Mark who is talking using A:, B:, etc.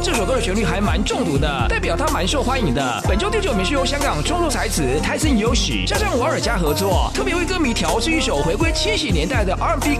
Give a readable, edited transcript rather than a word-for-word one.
A: 这首歌的旋律还蛮中毒的，代表它蛮受欢迎的。本周第9名是由香港创作才子泰森有喜加上瓦尔加合作，特别为歌迷调制一首回归70年代的 R&B